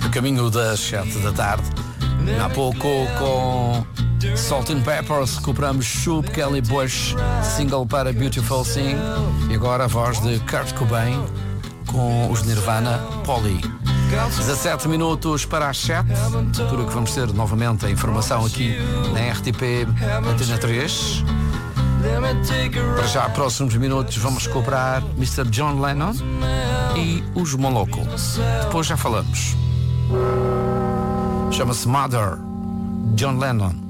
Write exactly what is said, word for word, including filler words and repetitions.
a caminho das sete da tarde. Há pouco com Salt and Peppers recuperamos Shoop Kelly Bush, single para Beautiful Thing, e agora a voz de Kurt Cobain com os Nirvana, Polly. dezassete minutos para as sete, altura que vamos ter novamente a informação aqui na R T P Antena três. Para já, próximos minutos, vamos recuperar mister John Lennon e os Moloko. Depois já falamos. Chama-se Mother, John Lennon.